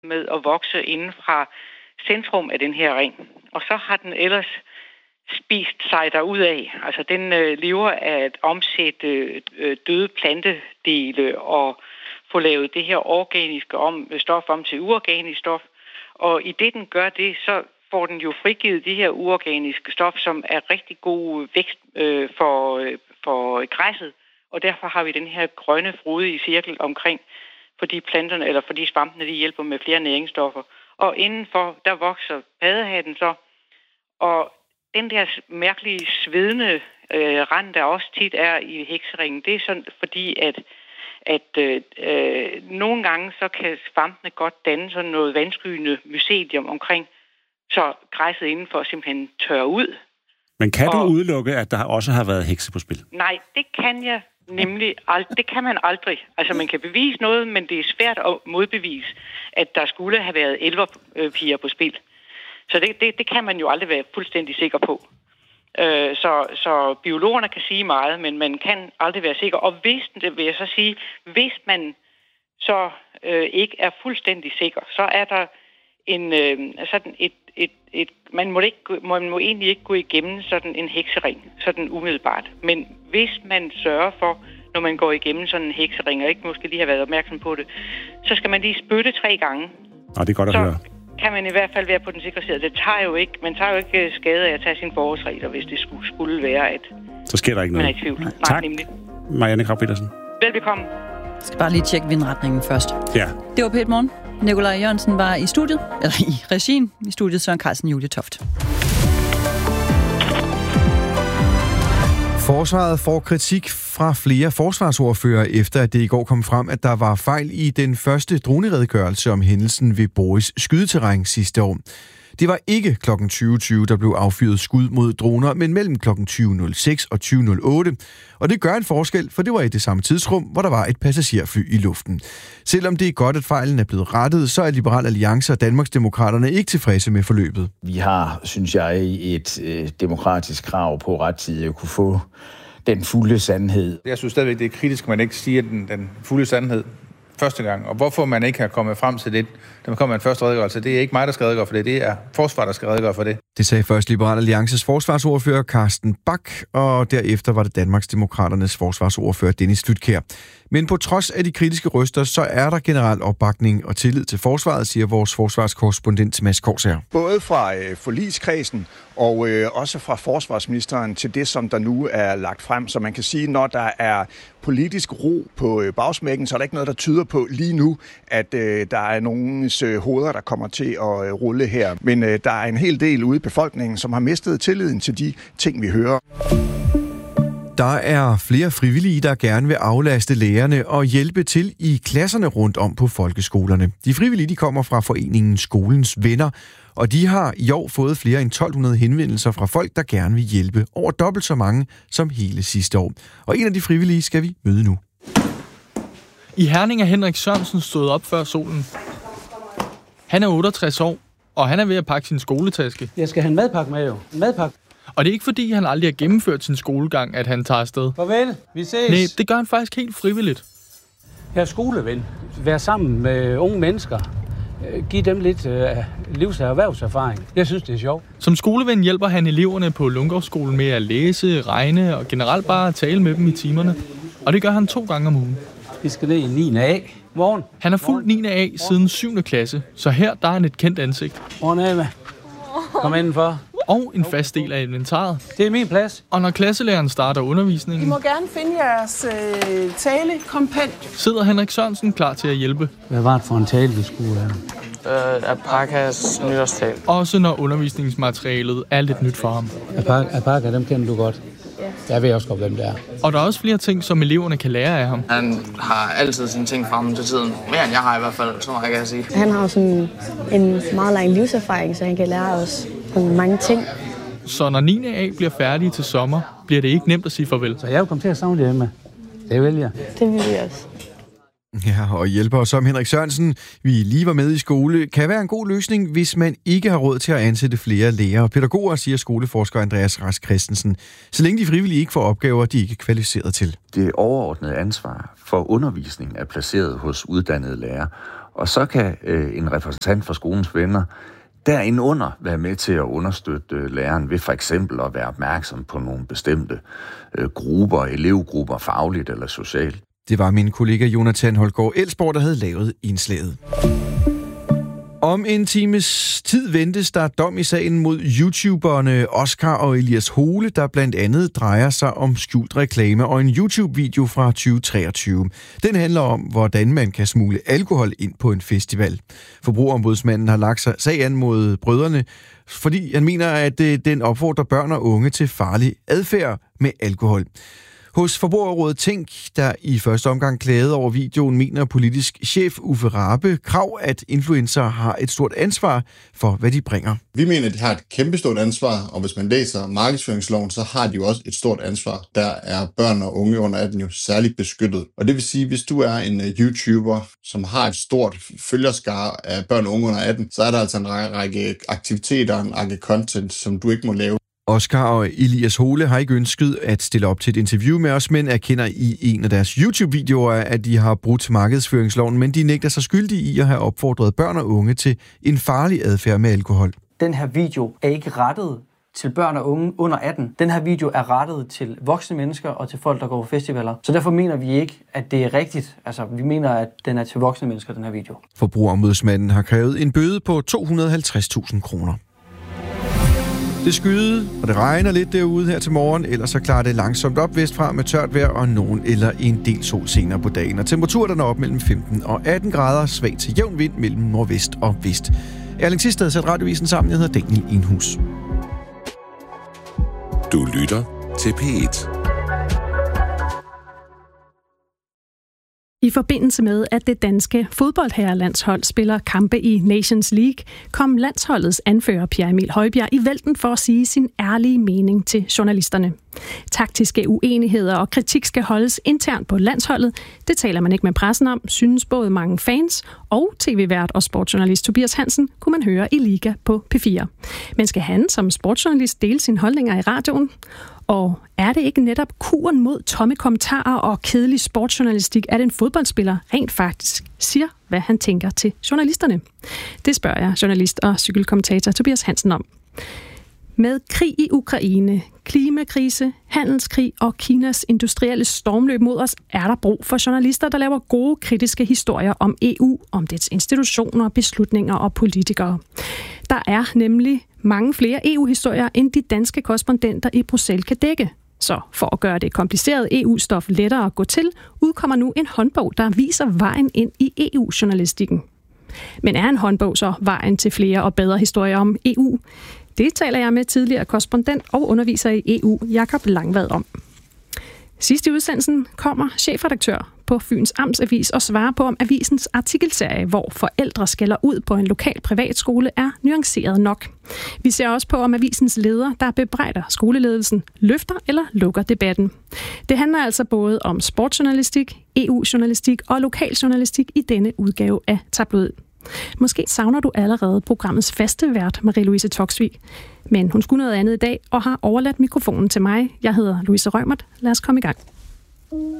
med at vokse inden fra centrum af den her ring. Og så har den ellers spist sig derudad. Altså den lever af at omsætte døde plantedele og få lavet det her organiske stof om til uorganisk stof. Og i det den gør det, så får den jo frigivet det her uorganiske stof, som er rigtig god vækst for græsset. Og derfor har vi den her grønne frodige cirkel omkring, fordi planterne eller fordi svampene de hjælper med flere næringsstoffer. Og indenfor, der vokser paddehatten så. Og den der mærkelige svedende rand, der også tit er i hekseringen, det er sådan fordi, at nogle gange så kan svampene godt danne sådan noget vandskygende mycelium omkring, så græsset indenfor simpelthen tørrer ud. Men kan du udelukke, at der også har været hekse på spil? Nej, det kan jeg nemlig aldrig. Det kan man aldrig. Altså man kan bevise noget, men det er svært at modbevise, at der skulle have været elverpiger på spil. Så det kan man jo aldrig være fuldstændig sikker på. Så biologerne kan sige meget, men man kan aldrig være sikker. Og hvis man så ikke er fuldstændig sikker, så er der sådan man må egentlig ikke gå igennem sådan en heksering, sådan umiddelbart. Men hvis man sørger for, når man går igennem sådan en heksering, og ikke måske lige har været opmærksom på det, så skal man lige spytte 3 gange. Det er godt at høre. Kan man i hvert fald være på den sikre side. Man tager jo ikke skade af at tage sine forholdsregler, hvis det skulle være, at så sker der ikke noget. Man er i tvivl. Nej, tak, nemlig. Marianne Krag Petersen. Velbekomme. Jeg skal bare lige tjekke vindretningen først. Ja. Det var P1 Morgen. Nikolaj Jørgensen var i studiet, eller i regien. I studiet Søren Carlsen, Julie Toft. Forsvaret får kritik fra flere forsvarsordfører, efter at det i går kom frem, at der var fejl i den første droneredegørelse om hændelsen ved Boris skydeterræn sidste år. Det var ikke kl. 20.20, der blev affyret skud mod droner, men mellem kl. 20.06 og 20.08. Og det gør en forskel, for det var i det samme tidsrum, hvor der var et passagerfly i luften. Selvom det er godt, at fejlen er blevet rettet, så er Liberal Alliance og Danmarksdemokraterne ikke tilfredse med forløbet. Vi har, synes jeg, et demokratisk krav på rettidigt at kunne få den fulde sandhed. Jeg synes stadigvæk, det er kritisk, at man ikke siger den fulde sandhed første gang. Og hvorfor man ikke har kommet frem til det, da man kommer med en første redegørelse, det er ikke mig, der skal redegøre for det. Det er forsvaret, der skal redegøre for det. Det sagde først Liberal Alliances forsvarsordfører Carsten Bach, og derefter var det Danmarksdemokraternes forsvarsordfører Dennis Flydtkjær. Men på trods af de kritiske røster, så er der generelt opbakning og tillid til forsvaret, siger vores forsvarskorrespondent Mads Korsær. Både fra forligskredsen og også fra forsvarsministeren til det, som der nu er lagt frem. Så man kan sige, når der er politisk ro på bagsmækken, så er der ikke noget, der tyder på lige nu, at der er nogens hoveder, der kommer til at rulle her. Men der er en hel del ude i befolkningen, som har mistet tilliden til de ting, vi hører. Der er flere frivillige, der gerne vil aflaste lærerne og hjælpe til i klasserne rundt om på folkeskolerne. De frivillige de kommer fra foreningen Skolens Venner, og de har i år fået flere end 1200 henvendelser fra folk, der gerne vil hjælpe. Over dobbelt så mange som hele sidste år. Og en af de frivillige skal vi møde nu. I Herning er Henrik Sørensen stået op før solen. Han er 68 år, og han er ved at pakke sin skoletaske. Jeg skal have en madpakke med, jo. En madpakke. Og det er ikke fordi, han aldrig har gennemført sin skolegang, at han tager afsted. Farvel, vi ses. Nej, det gør han faktisk helt frivilligt. Jeg er skoleven. Vær sammen med unge mennesker. Giv dem lidt livs- og erhvervserfaring. Jeg synes, det er sjovt. Som skoleven hjælper han eleverne på Lundgårdsskolen med at læse, regne og generelt bare tale med dem i timerne. Og det gør han 2 gange om ugen. Vi skal ned i 9. A. Morgen. Han har fulgt 9. A siden 7. klasse, så her der er han et kendt ansigt. Morgen, Ava. Kom indenfor. Og en fast del af inventaret. Det er min plads. Og når klasselæreren starter undervisningen... I må gerne finde jeres talekompent. Sidder Henrik Sørensen klar til at hjælpe. Hvad var det for en tale, vi skulle have? Apakas nytårstal. Også når undervisningsmaterialet er lidt nyt for ham. Apaka, dem kender du godt. Jeg ved også godt, hvem det er. Og der er også flere ting, som eleverne kan lære af ham. Han har altid sine ting fremme til tiden. Mere end jeg har i hvert fald, så kan jeg sige. Han har sådan en meget lang livserfaring, så han kan lære os mange ting. Så når 9. A bliver færdig til sommer, bliver det ikke nemt at sige farvel. Så jeg vil komme til at savne det hjemme. Det vil jeg. Det vil vi også. Ja, og hjælper os som Henrik Sørensen, vi lige var med i skole, kan være en god løsning, hvis man ikke har råd til at ansætte flere lærere og pædagoger, siger skoleforsker Andreas Rask Christensen. Så længe de frivillige ikke får opgaver, de ikke er kvalificeret til. Det overordnede ansvar for undervisning er placeret hos uddannede lærere, Og så kan en repræsentant for skolens venner derinde være med til at understøtte læreren ved for eksempel at være opmærksom på nogle bestemte grupper, elevgrupper, fagligt eller socialt. Det var min kollega Jonathan Holgaard Elsborg, der havde lavet indslaget. Om en times tid ventes der dom i sagen mod YouTuberne Oscar og Elias Hole, der blandt andet drejer sig om skjult reklame og en YouTube-video fra 2023. Den handler om, hvordan man kan smugle alkohol ind på en festival. Forbrugerombudsmanden har lagt sig sag an mod brødrene, fordi han mener, at den opfordrer børn og unge til farlig adfærd med alkohol. Hos Forbrugerrådet Tænk, der i første omgang klagede over videoen, mener politisk chef Uffe Rabe Krag, at influencer har et stort ansvar for, hvad de bringer. Vi mener, at de har et kæmpestort ansvar, og hvis man læser markedsføringsloven, så har de jo også et stort ansvar. Der er børn og unge under 18 jo særligt beskyttet. Og det vil sige, hvis du er en YouTuber, som har et stort følgerskare af børn og unge under 18, så er der altså en række aktiviteter og en række content, som du ikke må lave. Oscar og Elias Hole har ikke ønsket at stille op til et interview med os, men erkender i en af deres YouTube-videoer, at de har brudt markedsføringsloven, men de nægter sig skyldige i at have opfordret børn og unge til en farlig adfærd med alkohol. Den her video er ikke rettet til børn og unge under 18. Den her video er rettet til voksne mennesker og til folk, der går på festivaler. Så derfor mener vi ikke, at det er rigtigt. Altså, vi mener, at den er til voksne mennesker, den her video. Forbrugerombudsmanden har krævet en bøde på 250.000 kroner. Det skyder, og det regner lidt derude her til morgen, ellers så klarer det langsomt op vestfra med tørt vejr og nogen eller en del sol senere på dagen. Og temperaturen er op mellem 15 og 18 grader, svag til jævn vind mellem nordvest og vest. Erling Thisted har sat radiovisen sammen. Jeg hedder Daniel Enhus. Du lytter til P1. I forbindelse med, at det danske fodboldherrelandshold spiller kampe i Nations League, kom landsholdets anfører Pierre Emil Højbjerg i vælten for at sige sin ærlige mening til journalisterne. Taktiske uenigheder og kritik skal holdes internt på landsholdet. Det taler man ikke med pressen om, synes både mange fans og tv-vært og sportsjournalist Tobias Hansen kunne man høre i Liga på P4. Men skal han som sportsjournalist dele sine holdninger i radioen? Og er det ikke netop kuren mod tomme kommentarer og kedelig sportsjournalistik, at en fodboldspiller rent faktisk siger, hvad han tænker til journalisterne? Det spørger jeg journalist og cykelkommentator Tobias Hansen om. Med krig i Ukraine, klimakrise, handelskrig og Kinas industrielle stormløb mod os, er der brug for journalister, der laver gode kritiske historier om EU, om dets institutioner, beslutninger og politikere. Der er nemlig mange flere EU-historier, end de danske korrespondenter i Bruxelles kan dække. Så for at gøre det komplicerede EU-stof lettere at gå til, udkommer nu en håndbog, der viser vejen ind i EU-journalistikken. Men er en håndbog så vejen til flere og bedre historier om EU? Det taler jeg med tidligere korrespondent og underviser i EU, Jakob Langvad, om. Sidst i udsendelsen kommer chefredaktør på Fyns Amtsavis og svarer på, om avisens artikelserie, hvor forældre skælder ud på en lokal privatskole, er nuanceret nok. Vi ser også på, om avisens leder, der bebrejder skoleledelsen, løfter eller lukker debatten. Det handler altså både om sportsjournalistik, EU-journalistik og lokaljournalistik i denne udgave af Tabloid. Måske savner du allerede programmets faste vært, Marie-Louise Toksvig. Men hun skulle noget andet i dag og har overladt mikrofonen til mig. Jeg hedder Louise Rømert. Lad os komme i gang.